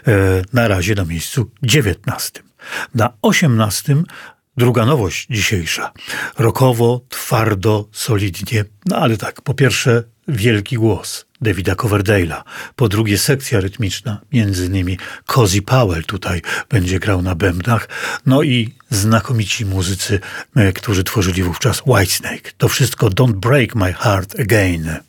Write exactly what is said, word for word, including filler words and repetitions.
na razie na miejscu dziewiętnastym. Na osiemnastym druga nowość dzisiejsza. Rockowo, twardo, solidnie, no ale tak, po pierwsze wielki głos Davida Coverdale'a, po drugie sekcja rytmiczna, między innymi Cozy Powell tutaj będzie grał na bębnach, no i znakomici muzycy, którzy tworzyli wówczas Whitesnake. To wszystko Don't Break My Heart Again.